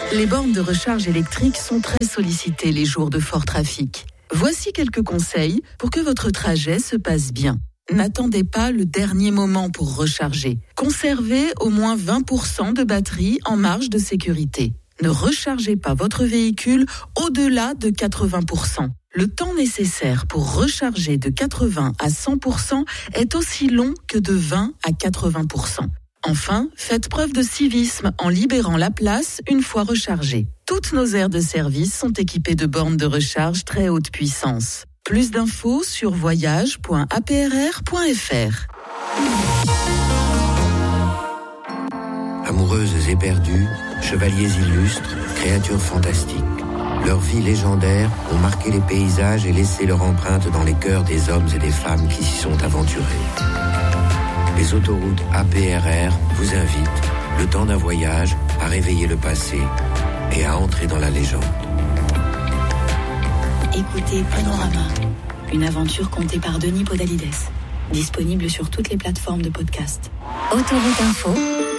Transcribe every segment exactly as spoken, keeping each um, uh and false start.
Les bornes de recharge électrique sont très sollicitées les jours de fort trafic. Voici quelques conseils pour que votre trajet se passe bien. N'attendez pas le dernier moment pour recharger. Conservez au moins vingt pour cent de batterie en marge de sécurité. Ne rechargez pas votre véhicule au-delà de quatre-vingts pour cent. Le temps nécessaire pour recharger de quatre-vingts à cent pour cent est aussi long que de vingt à quatre-vingts pour cent. Enfin, faites preuve de civisme en libérant la place une fois rechargée. Toutes nos aires de service sont équipées de bornes de recharge très haute puissance. Plus d'infos sur voyage point a p r r point f r. Amoureuses éperdues, chevaliers illustres, créatures fantastiques. Leurs vies légendaires ont marqué les paysages et laissé leur empreinte dans les cœurs des hommes et des femmes qui s'y sont aventurés. Les autoroutes A P R R vous invitent, le temps d'un voyage, à réveiller le passé et à entrer dans la légende. Écoutez Panorama, une aventure contée par Denis Podalides. Disponible sur toutes les plateformes de podcast. Autoroute Info.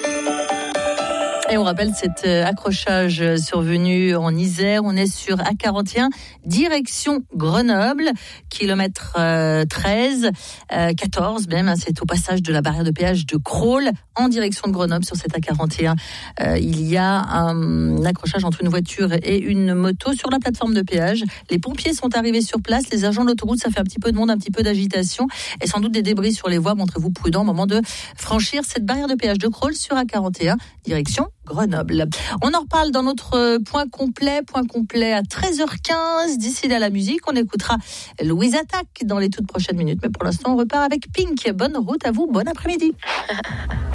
Et on rappelle cet accrochage survenu en Isère. On est sur A quarante et un, direction Grenoble, kilomètre treize, quatorze même. Hein, c'est au passage de la barrière de péage de Crolles, en direction de Grenoble. Sur cet A quarante et un, euh, il y a un accrochage entre une voiture et une moto sur la plateforme de péage. Les pompiers sont arrivés sur place. Les agents de l'autoroute, ça fait un petit peu de monde, un petit peu d'agitation et sans doute des débris sur les voies. Montrez-vous prudent au moment de franchir cette barrière de péage de Crolles sur A quarante et un, direction Grenoble. On en reparle dans notre point complet, point complet à treize heures quinze. D'ici là, la musique, on écoutera Louise Attaque dans les toutes prochaines minutes. Mais pour l'instant, on repart avec Pink. Bonne route à vous, bon après-midi.